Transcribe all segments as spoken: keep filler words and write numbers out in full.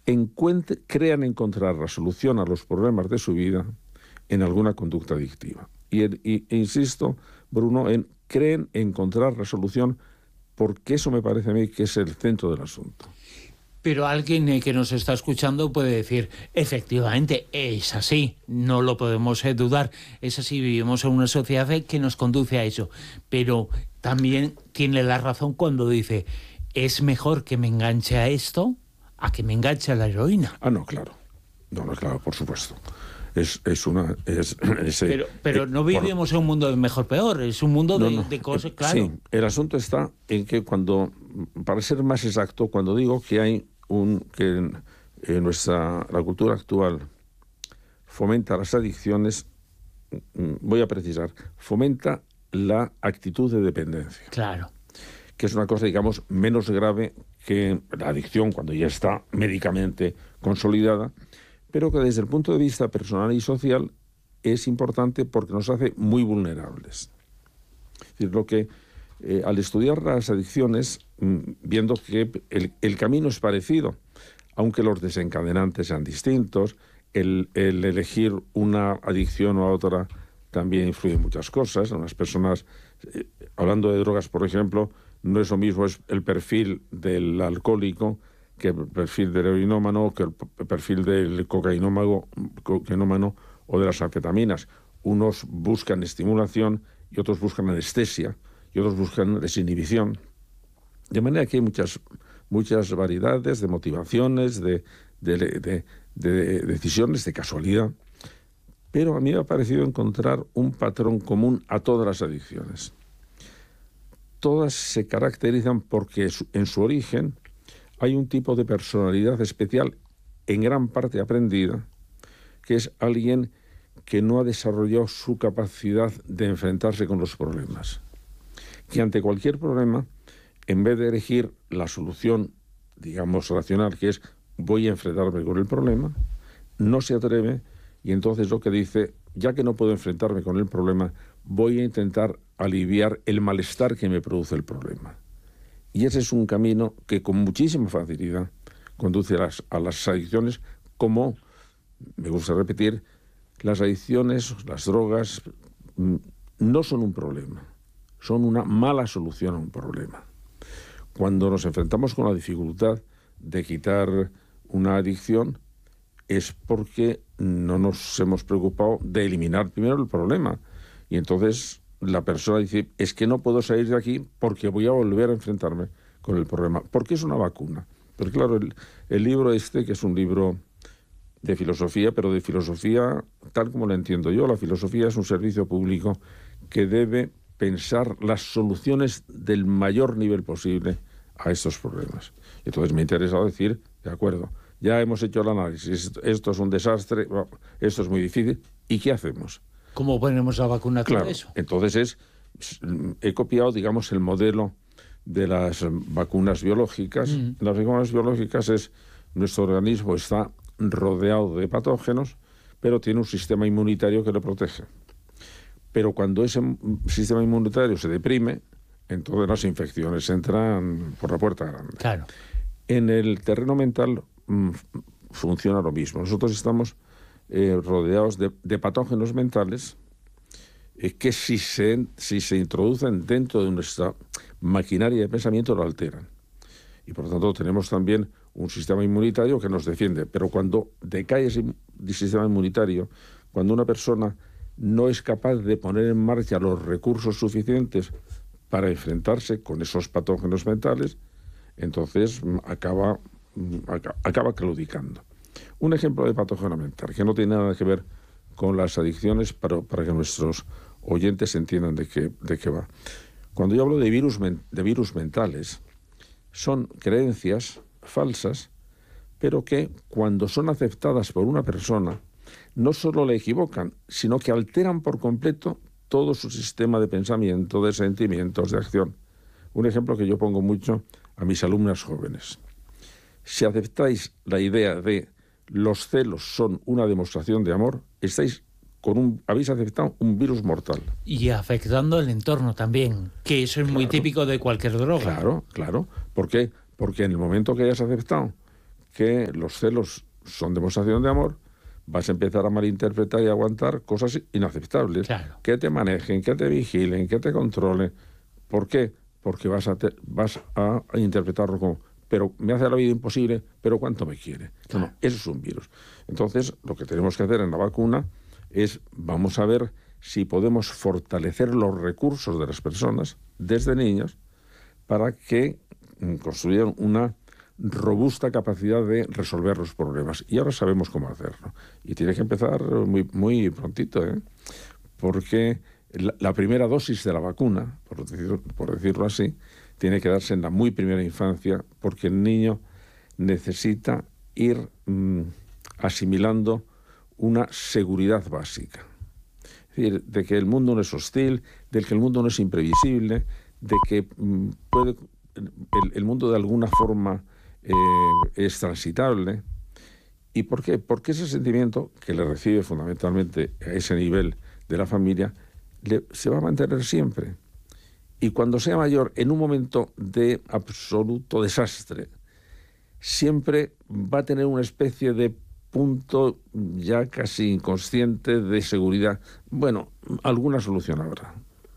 encuentre, crean encontrar la solución a los problemas de su vida en alguna conducta adictiva. Y, y e insisto, Bruno, en creen encontrar la solución, porque eso me parece a mí que es el centro del asunto. Pero alguien eh, que nos está escuchando puede decir, efectivamente, es así, no lo podemos eh, dudar, es así, vivimos en una sociedad que nos conduce a eso, pero también tiene la razón cuando dice, es mejor que me enganche a esto a que me enganche a la heroína. Ah, no, claro, no, no, claro, por supuesto. Es, es una... Es, es, pero pero eh, no vivimos por... en un mundo de mejor-peor, es un mundo de, no, no, de cosas, claro. Sí, el asunto está en que cuando, para ser más exacto, cuando digo que hay un... que en, en nuestra la cultura actual fomenta las adicciones, voy a precisar, fomenta la actitud de dependencia. Claro. Que es una cosa, digamos, menos grave que la adicción cuando ya está médicamente consolidada, pero que desde el punto de vista personal y social es importante porque nos hace muy vulnerables. Es decir, lo que eh, al estudiar las adicciones, mmm, viendo que el, el camino es parecido, aunque los desencadenantes sean distintos, el, el elegir una adicción o otra también influye en muchas cosas. Unas personas, eh, hablando de drogas, por ejemplo, no es lo mismo es el perfil del alcohólico que el perfil del heroinómano, que el perfil del cocainómano, cocainómano o de las anfetaminas. Unos buscan estimulación y otros buscan anestesia y otros buscan desinhibición. De manera que hay muchas, muchas variedades de motivaciones, de, de, de, de, de decisiones, de casualidad. Pero a mí me ha parecido encontrar un patrón común a todas las adicciones. Todas se caracterizan porque en su origen hay un tipo de personalidad especial, en gran parte aprendida, que es alguien que no ha desarrollado su capacidad de enfrentarse con los problemas. Que ante cualquier problema, en vez de elegir la solución, digamos, racional, que es voy a enfrentarme con el problema, no se atreve y entonces lo que dice, ya que no puedo enfrentarme con el problema, voy a intentar aliviar el malestar que me produce el problema. Y ese es un camino que con muchísima facilidad conduce a las, a las adicciones, como, me gusta repetir, las adicciones, las drogas, no son un problema, son una mala solución a un problema. Cuando nos enfrentamos con la dificultad de quitar una adicción, es porque no nos hemos preocupado de eliminar primero el problema. Y entonces la persona dice, es que no puedo salir de aquí porque voy a volver a enfrentarme con el problema. ¿Por qué es una vacuna? Porque claro, el, el libro este, que es un libro de filosofía, pero de filosofía tal como lo entiendo yo, la filosofía es un servicio público que debe pensar las soluciones del mayor nivel posible a estos problemas. Entonces me interesa decir, de acuerdo, ya hemos hecho el análisis, esto es un desastre, esto es muy difícil, ¿y qué hacemos? ¿Cómo ponemos la vacuna claro, todo eso? Entonces es, he copiado, digamos, el modelo de las vacunas biológicas. Mm. Las vacunas biológicas es, nuestro organismo está rodeado de patógenos, pero tiene un sistema inmunitario que lo protege. Pero cuando ese sistema inmunitario se deprime, entonces las infecciones entran por la puerta grande. Claro. En el terreno mental mmm, funciona lo mismo. Nosotros estamos eh, rodeados de, de patógenos mentales eh, que si se, si se introducen dentro de nuestra maquinaria de pensamiento lo alteran. Y por lo tanto tenemos también un sistema inmunitario que nos defiende. Pero cuando decae ese sistema inmunitario, cuando una persona no es capaz de poner en marcha los recursos suficientes para enfrentarse con esos patógenos mentales, entonces acaba, acaba claudicando. Un ejemplo de patógeno mental, que no tiene nada que ver con las adicciones, para, para que nuestros oyentes entiendan de qué, de qué va. Cuando yo hablo de virus, de virus mentales, son creencias falsas, pero que cuando son aceptadas por una persona, no solo le equivocan, sino que alteran por completo todo su sistema de pensamiento, de sentimientos, de acción. Un ejemplo que yo pongo mucho a mis alumnas jóvenes. Si aceptáis la idea de los celos son una demostración de amor, estáis con un, habéis aceptado un virus mortal. Y afectando al entorno también, que eso es claro, muy típico de cualquier droga. Claro, claro. ¿Por qué? Porque en el momento que hayas aceptado que los celos son demostración de amor, vas a empezar a malinterpretar y aguantar cosas inaceptables. Claro. Que te manejen, que te vigilen, que te controlen. ¿Por qué? Porque vas a, te, vas a, a interpretarlo como, pero me hace la vida imposible, pero ¿cuánto me quiere? Claro. No, no, eso es un virus. Entonces, lo que tenemos que hacer en la vacuna es, vamos a ver si podemos fortalecer los recursos de las personas desde niños para que construyan una robusta capacidad de resolver los problemas. Y ahora sabemos cómo hacerlo. Y tiene que empezar muy, muy prontito, ¿eh? Porque la, la primera dosis de la vacuna, por, decir, por decirlo así, tiene que darse en la muy primera infancia, porque el niño necesita ir mmm, asimilando una seguridad básica. Es decir, de que el mundo no es hostil, de que el mundo no es imprevisible, de que mmm, puede, el, el mundo de alguna forma eh, es transitable. ¿Y por qué? Porque ese sentimiento que le recibe fundamentalmente a ese nivel de la familia le, se va a mantener siempre. Y cuando sea mayor, en un momento de absoluto desastre, siempre va a tener una especie de punto ya casi inconsciente de seguridad. Bueno, alguna solución habrá.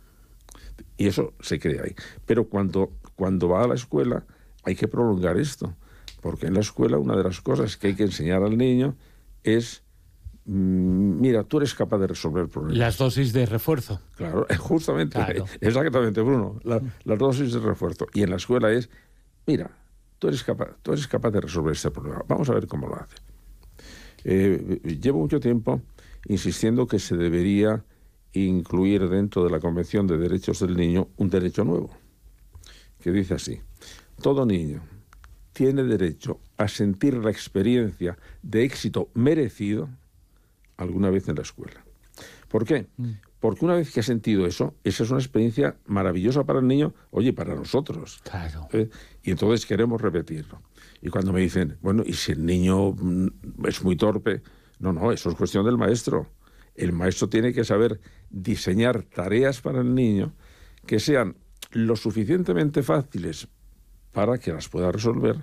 Y eso se crea ahí. Pero cuando, cuando va a la escuela hay que prolongar esto. Porque en la escuela una de las cosas que hay que enseñar al niño es, mira, tú eres capaz de resolver problemas. Las dosis de refuerzo. Claro, justamente, claro. exactamente, Bruno, la, las dosis de refuerzo. Y en la escuela es, mira, tú eres capaz, tú eres capaz de resolver este problema. Vamos a ver cómo lo haces. Eh, llevo mucho tiempo insistiendo que se debería incluir dentro de la Convención de Derechos del Niño un derecho nuevo, que dice así: todo niño tiene derecho a sentir la experiencia de éxito merecido alguna vez en la escuela. ¿Por qué? Mm. Porque una vez que ha sentido eso, esa es una experiencia maravillosa para el niño, oye, para nosotros. Claro. ¿Eh? Y entonces queremos repetirlo. Y cuando me dicen, bueno, ¿y si el niño es muy torpe? No, no, eso es cuestión del maestro. El maestro tiene que saber diseñar tareas para el niño que sean lo suficientemente fáciles para que las pueda resolver,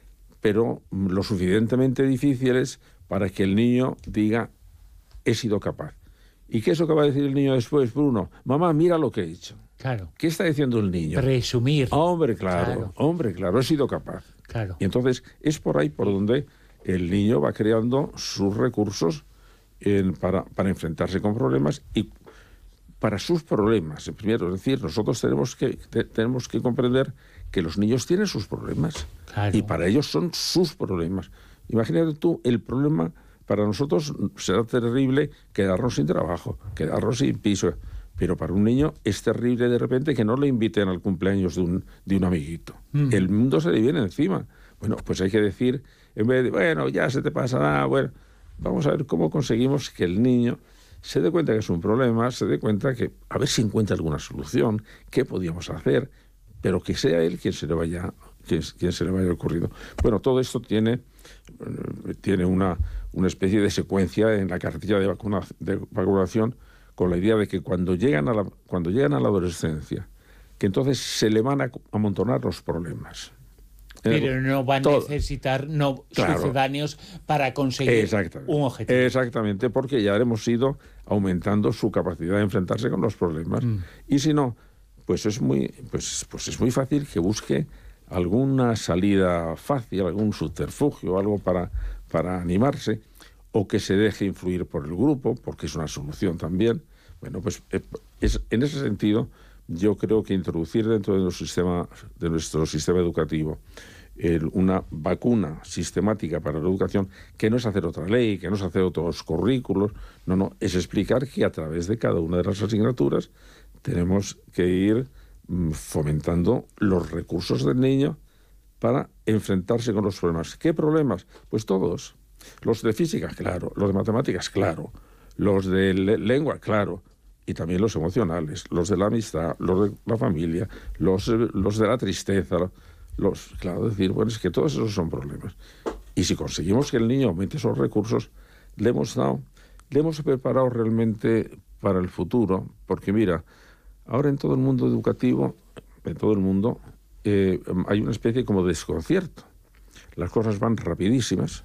pero lo suficientemente difíciles para que el niño diga, he sido capaz. ¿Y qué es lo que va a decir el niño después, Bruno? Mamá, mira lo que he hecho. Claro. ¿Qué está diciendo el niño? Presumir. Hombre, claro, claro. hombre, claro, he sido capaz. Claro. Y entonces es por ahí por donde el niño va creando sus recursos en, para, para enfrentarse con problemas y para sus problemas. Primero, es decir, nosotros tenemos que, te, tenemos que comprender que los niños tienen sus problemas. Claro. Y para ellos son sus problemas. Imagínate tú, el problema para nosotros será terrible quedarnos sin trabajo, quedarnos sin piso, pero para un niño es terrible de repente que no le inviten al cumpleaños de un, de un amiguito. Mm. El mundo se le viene encima. Bueno, pues hay que decir, en vez de, bueno, ya se te pasará, bueno, vamos a ver cómo conseguimos que el niño se dé cuenta que es un problema, se dé cuenta que, a ver si encuentra alguna solución, qué podíamos hacer, pero que sea él quien se le vaya, quien, quien se le vaya ocurriendo. Bueno, todo esto tiene, tiene una, una especie de secuencia en la cartilla de, vacuna, de vacunación, con la idea de que cuando llegan a la, cuando llegan a la adolescencia, que entonces se le van a amontonar los problemas. Pero no va a todo. necesitar no claro. sucedáneos para conseguir un objetivo. Exactamente, porque ya hemos ido aumentando su capacidad de enfrentarse con los problemas. Mm. Y si no, pues es muy, pues, pues es muy fácil que busque alguna salida fácil, algún subterfugio, algo para, para animarse, o que se deje influir por el grupo, porque es una solución también. Bueno, pues es, en ese sentido, yo creo que introducir dentro de nuestro sistema, de nuestro sistema educativo el, una vacuna sistemática para la educación, que no es hacer otra ley, que no es hacer otros currículos, no, no, es explicar que a través de cada una de las asignaturas tenemos que ir mm, fomentando los recursos del niño para enfrentarse con los problemas. ¿Qué problemas? Pues todos. Los de física, claro. Los de matemáticas, claro. Los de le- lengua, claro. Y también los emocionales, los de la amistad, los de la familia, los, los de la tristeza, los, claro, decir, bueno, es que todos esos son problemas. Y si conseguimos que el niño aumente esos recursos, le hemos dado, le hemos preparado realmente para el futuro, porque mira, ahora en todo el mundo educativo, en todo el mundo, eh, hay una especie como de desconcierto. las cosas van rapidísimas